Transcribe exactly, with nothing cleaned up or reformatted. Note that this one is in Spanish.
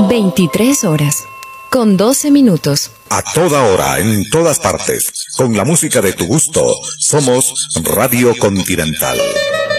veintitrés horas, con doce minutos. A toda hora, en todas partes, con la música de tu gusto, somos Radio Continental.